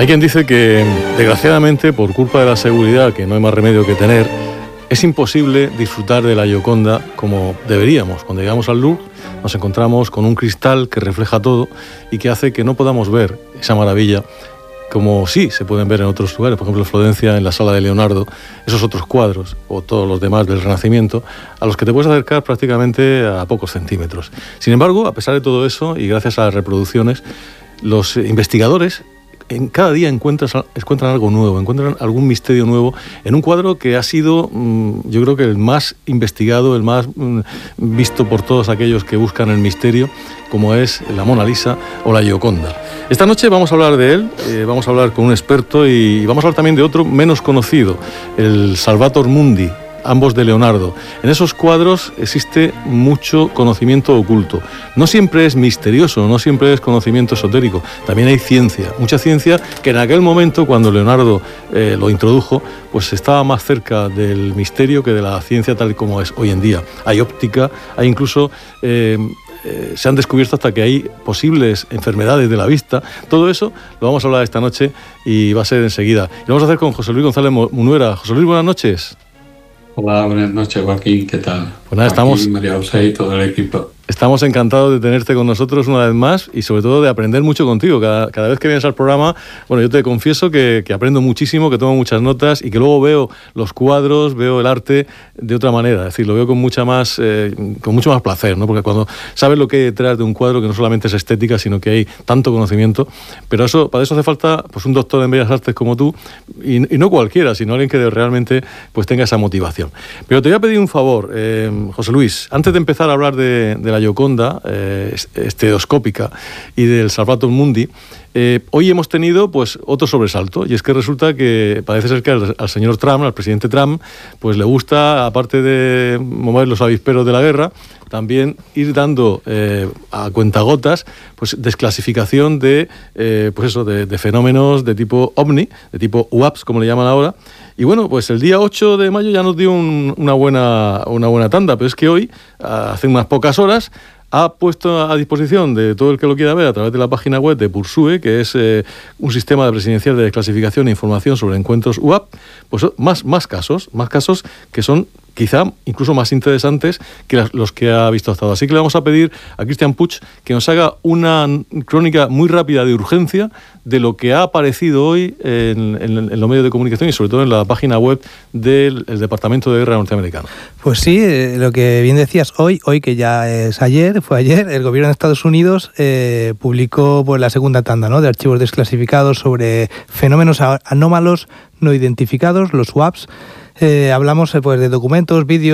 Hay quien dice que, desgraciadamente, por culpa de la seguridad, que no hay más remedio que tener, es imposible disfrutar de la Gioconda como deberíamos. Cuando llegamos al Louvre nos encontramos con un cristal que refleja todo y que hace que no podamos ver esa maravilla como sí se pueden ver en otros lugares, por ejemplo en Florencia, en la sala de Leonardo, esos otros cuadros o todos los demás del Renacimiento, a los que te puedes acercar prácticamente a pocos centímetros. Sin embargo, a pesar de todo eso y gracias a las reproducciones, los investigadores en cada día encuentran algo nuevo, encuentran algún misterio nuevo en un cuadro que ha sido, yo creo que el más investigado, el más visto por todos aquellos que buscan el misterio, como es la Mona Lisa o la Gioconda. Esta noche vamos a hablar de él, vamos a hablar con un experto y vamos a hablar también de otro menos conocido, el Salvator Mundi, ambos de Leonardo. En esos cuadros existe mucho conocimiento oculto. No siempre es misterioso, no siempre es conocimiento esotérico. También hay ciencia, mucha ciencia que en aquel momento, cuando Leonardo lo introdujo, pues estaba más cerca del misterio que de la ciencia tal como es hoy en día. Hay óptica, hay incluso... se han descubierto hasta que hay posibles enfermedades de la vista. Todo eso lo vamos a hablar esta noche y va a ser enseguida. Y lo vamos a hacer con José Luis González Munuera. José Luis, buenas noches. Hola, buenas noches, Joaquín, ¿qué tal? Pues nada, estamos... María José y todo el equipo. Estamos encantados de tenerte con nosotros una vez más y sobre todo de aprender mucho contigo. Cada vez que vienes al programa, bueno, yo te confieso que aprendo muchísimo, que tomo muchas notas y que luego veo los cuadros, veo el arte de otra manera. Es decir, lo veo con mucho más placer, ¿no? Porque cuando sabes lo que hay detrás de un cuadro, que no solamente es estética, sino que hay tanto conocimiento, pero para eso hace falta pues un doctor en Bellas Artes como tú y no cualquiera, sino alguien que realmente pues tenga esa motivación. Pero te voy a pedir un favor, José Luis, antes de empezar a hablar de la Gioconda estereoscópica y del Salvator Mundi, hoy hemos tenido pues otro sobresalto, y es que resulta que parece ser que al señor Trump, al presidente Trump, pues le gusta, aparte de mover los avisperos de la guerra, también ir dando a cuentagotas pues desclasificación de fenómenos de tipo OVNI, de tipo UAPs, como le llaman ahora. Y bueno, pues el día 8 de mayo ya nos dio una buena tanda, pero es que hoy, hace unas pocas horas, ha puesto a disposición de todo el que lo quiera ver a través de la página web de Pursue, que es un sistema presidencial de desclasificación e información sobre encuentros UAP, pues más casos que son quizá incluso más interesantes que los que ha visto hasta ahora. Así que le vamos a pedir a Cristian Puig que nos haga una crónica muy rápida de urgencia de lo que ha aparecido hoy en los medios de comunicación y sobre todo en la página web del Departamento de Guerra norteamericano. Pues sí, lo que bien decías, hoy que ya es fue ayer, el gobierno de Estados Unidos publicó pues la segunda tanda, ¿no?, de archivos desclasificados sobre fenómenos anómalos no identificados, los UAPs. Hablamos pues de documentos, vídeos,